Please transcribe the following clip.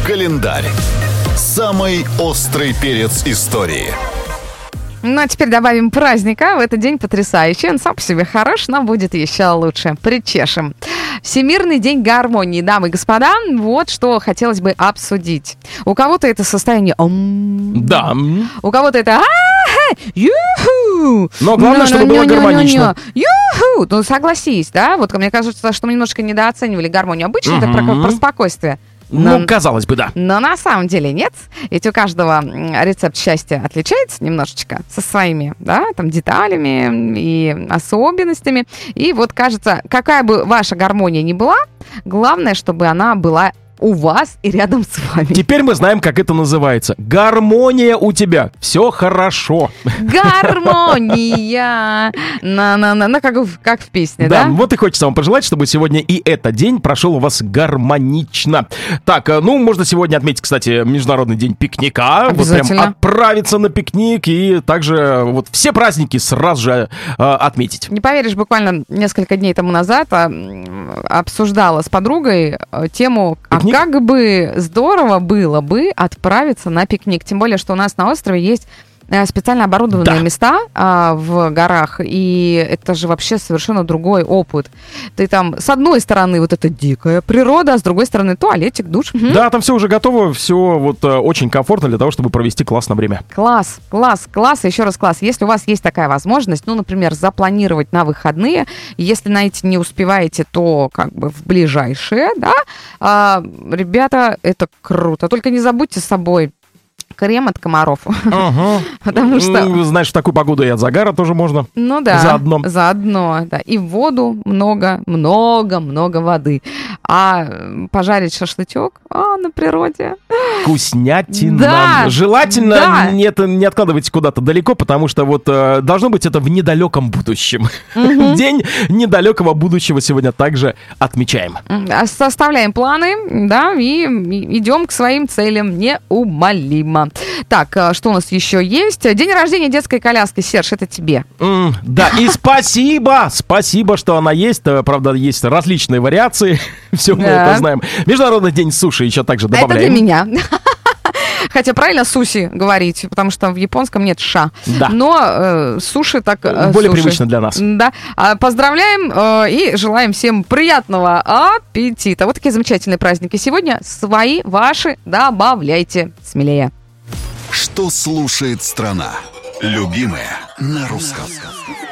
Календарь. Самый острый перец истории. Ну, а теперь добавим праздника. В этот день потрясающий. Он сам по себе хорош, но будет еще лучше. Причешем. Всемирный день гармонии. Дамы и господа, вот что хотелось бы обсудить. У кого-то это состояние Да. У кого-то это юху. Но главное, чтобы было гармонично. Юху. Ну, согласись, да? Вот мне кажется, что мы немножко недооценивали гармонию. Обычно это про спокойствие. Ну, казалось бы, да. Но на самом деле нет. Ведь у каждого рецепт счастья отличается немножечко со своими, да, там, деталями и особенностями. И вот кажется, какая бы ваша гармония ни была, главное, чтобы она была у вас и рядом с вами. Теперь мы знаем, как это называется. Гармония у тебя. Все хорошо. Гармония. Как в песне, Да, да? вот и хочется вам пожелать, чтобы сегодня и этот день прошел у вас гармонично. Так, ну, можно сегодня отметить, кстати, Международный день пикника. Вот прям отправиться на пикник и также вот все праздники сразу же отметить. Не поверишь, буквально несколько дней тому назад обсуждала с подругой тему, пикник? Как бы здорово было бы отправиться на пикник. Тем более, что у нас на острове есть специально оборудованные места в горах, и это же вообще совершенно другой опыт. Ты там, с одной стороны, вот эта дикая природа, а с другой стороны, туалетик, душ. Да, там все уже готово, все вот очень комфортно для того, чтобы провести классное время. Класс, еще раз класс. Если у вас есть такая возможность, ну, например, запланировать на выходные, если на эти не успеваете, то как бы в ближайшие, да, ребята, это круто. Только не забудьте с собой крем от комаров. Потому что... Знаешь, в такую погоду и от загара тоже можно. Ну да. Заодно, да. И в воду много воды. А пожарить шашлычок на природе. Вкуснятина. Да. Желательно не откладывайте куда-то далеко, потому что вот должно быть это в недалеком будущем. День недалекого будущего сегодня также отмечаем. Составляем планы, да, и идем к своим целям неумолимо. Так, что у нас еще есть? День рождения детской коляски. Серж, это тебе. Да, и спасибо, что она есть. Правда, есть различные вариации. Все мы это знаем. Международный день суши еще также добавляем. Это для меня. Хотя правильно суси говорить, потому что в японском нет ша. Да. Но суши так... Более привычно для нас. Да. Поздравляем и желаем всем приятного аппетита. Вот такие замечательные праздники. Сегодня свои, ваши добавляйте смелее. Что слушает страна? Любимая на русском.